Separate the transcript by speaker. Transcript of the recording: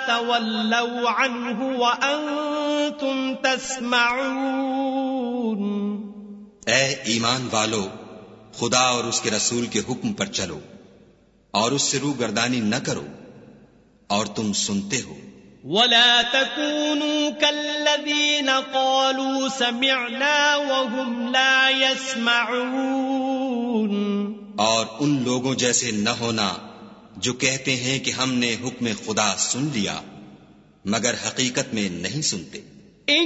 Speaker 1: तवल्लौ अन्हु व अंतुम तस्मऊन।
Speaker 2: ऐ ईमान वालो, खुदा और उसके रसूल के हुक्म पर चलो और उससे रूगर्दानी न करो और तुम सुनते हो।
Speaker 1: वला तकूनू कल्लज़ीन क़ालू समिअना वहुम ला यस्मऊन।
Speaker 2: और उन लोगों जैसे न होना जो कहते हैं कि हमने हुक्म खुदा सुन लिया मगर हकीकत में नहीं सुनते।